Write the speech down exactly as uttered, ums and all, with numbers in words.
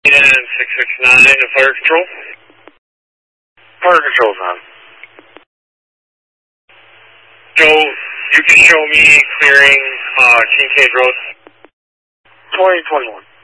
And six six nine to fire control. Fire control's on. Joe, you can show me clearing uh, Kincaid Road. twenty twenty-one.